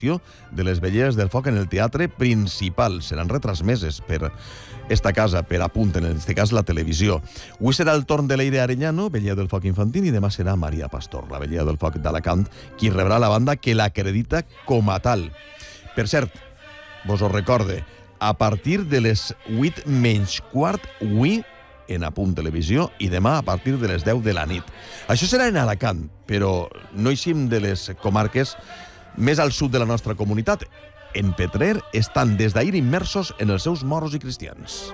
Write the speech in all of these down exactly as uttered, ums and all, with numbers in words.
de les Vellères del Foc en el teatre principal. Seran retransmeses per esta casa, per apunt, en aquest cas la televisió. Avui serà el torn de l'Eire Arellano, Vellera del Foc infantil, i demà serà Maria Pastor, la Vellera del Foc d'Alacant, qui rebrà la banda que l'acredita com a tal. Per cert, vos ho recorde, a partir de les vuit menys quart, avui en Apunt Televisió, i demà a partir de les deu de la nit. Això serà en Alacant, però no eixim de les comarques més al sud de la nostra comunitat. En Petrer estan des d'ahir immersos en els seus moros i cristians.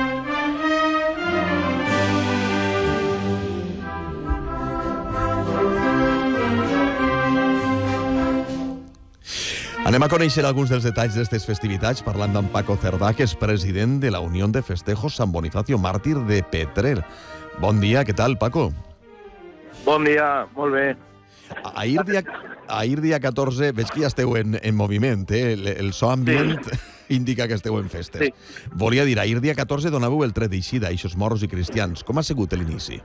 Anem a conèixer alguns dels detalls d'aquestes festivitats parlant d'en Paco Cerdà, que és president de la Unió de Festejos San Bonifacio Màrtir de Petrer. Bon dia, què tal, Paco? Bon dia, molt bé. Ahir dia, ahir dia catorze, veig que ja esteu en, en moviment, eh? El, el so ambient sí. indica que esteu en festes. Sí. Volia dir, ahir dia catorze donàveu el tret d'eixida, eixos moros i cristians. Com ha sigut l'inici?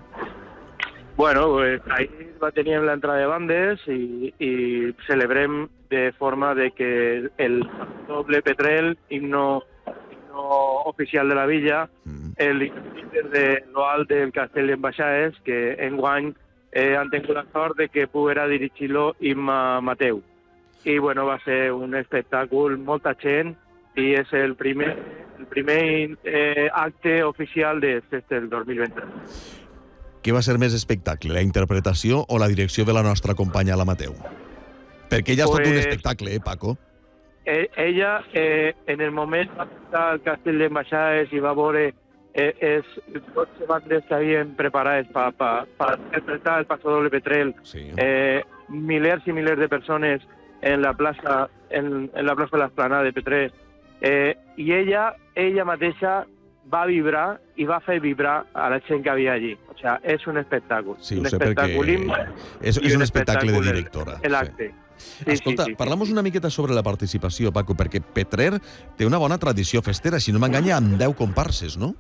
Bueno, pues ahir va tenir l'entrada de bandes i, i celebrem de forma de que el doble Petrel, himno, himno oficial de la villa, mm. el líder de lo alt del castell d'Embaixades, que enguany eh, han tingut la sort de que poguera dirigir-lo Imma Mateu. I bueno, va ser un espectacle, molta gent, i és el primer, el primer eh, acte oficial de este del dos mil vint. Què va ser més espectacle, la interpretació o la direcció de la nostra companya, la Mateu? Perquè ella ha estat pues, un espectacle, eh, Paco? Eh, ella, eh, en el moment va estar al castell d'Embaixades i va veure eh, es, dotze bandes que havien preparades per pa, pa interpretar el Paso Doble Petrel. Sí. Eh, milers i milers de persones en la plaça, en, en la plaça de l'Esplanada de Petrer. Eh, I ella, ella mateixa va vibrar i va fer vibrar a la gent que havia allí. O sigui, és un espectacle. Sí, ho un sé perquè és, és un, un espectacle de directora. L'acte. Sí. Sí, Escolta, sí, sí, parlem-nos sí. una miqueta sobre la participació, Paco, perquè Petrer té una bona tradició festera, si no m'enganya, amb deu comparses, no?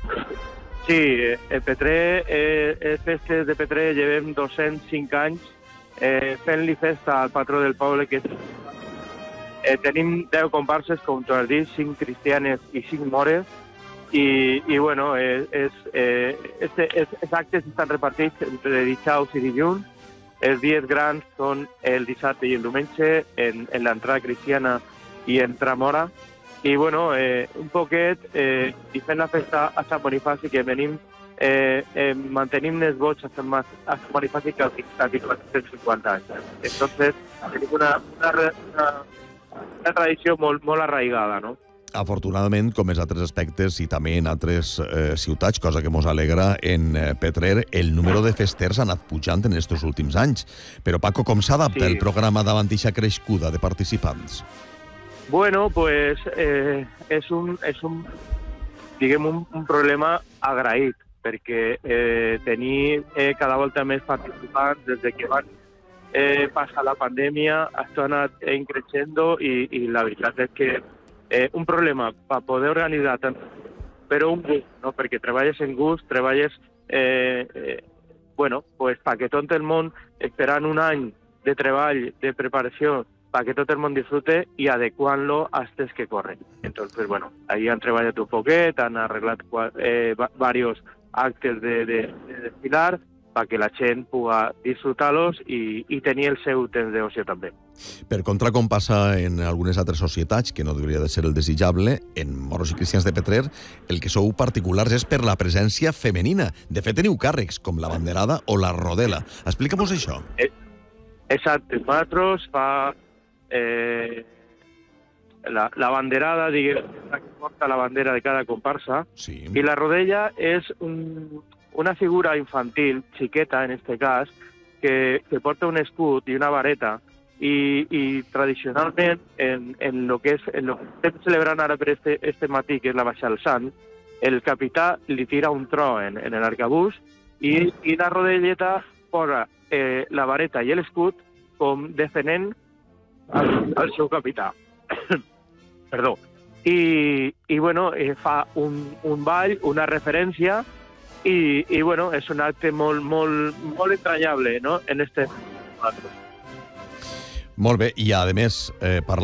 Sí, el Petrer, eh, les festes de Petrer llevem dos-cents cinc anys eh, fent-li festa al patró del poble, que eh, tenim deu comparses, com tu has dit, cinc cristianes i cinc mores, i, i bueno, eh, és, eh, este, es, els actes estan repartits entre dijous i dilluns. Els dies grans són el dissabte i el diumenge en, en l'entrada cristiana i en Tramora. I, bueno, eh, un poquet, eh, i fent la festa a Sant Bonifaci, que venim, eh, eh, mantenim els vots a Sant, a Sant Bonifaci que ha quatre-cents cinquanta anys. Entonces, tenim una, una, una, una tradició molt, molt arraigada, no? Afortunadament, com en altres aspectes i també en altres eh, ciutats, cosa que mos alegra, en eh, Petrer el número de festers ha anat pujant en aquests últims anys. Però, Paco, com s'adapta sí. el programa davant d'aquesta crescuda de participants? Bueno, pues eh, és un, és un, diguem, un, un problema agraït, perquè eh, tenir eh, cada volta més participants des de que van eh, passar la pandèmia, això ha anat increixendo i, i la veritat és que Eh, un problema per poder organitzar tant, però un gust, no? Perquè treballes en gust, treballes eh, eh, bueno, pues perquè tot el món, esperant un any de treball, de preparació, perquè tot el món disfrute i adequant-lo als temps que corren. Entonces, bueno, ahí han treballat un poquet, han arreglat eh, varios actes de, de, de desfilar, perquè la gent pugui disfrutar-los i, i tenir el seu temps d'oci també. Per contra, com passa en algunes altres societats, que no hauria de ser el desitjable, en moros i cristians de Petrer, el que sou particulars és per la presència femenina. De fet, teniu càrrecs, com la banderada o la rodela. Explica-mos això. Eh, exacte. Nosaltres fa... Eh, la, la banderada, diguem, la que porta la bandera de cada comparsa, sí. I la rodella és un... una figura infantil, xiqueta en este cas, que, que porta un escut i una vareta, i, i tradicionalment en, en lo que és en lo que estem celebrant ara per este, este matí, que és la Baixa del Sant, el capità li tira un tro en, en l'arcabús i, i la rodelleta posa eh, la vareta i l'escut com defenent al, al seu capità. Perdó. I, i bueno, eh, fa un, un ball, una referència. I, i bueno, és un acte molt, molt, molt entranyable, no?, en este... Molt bé, i a més, eh, parlant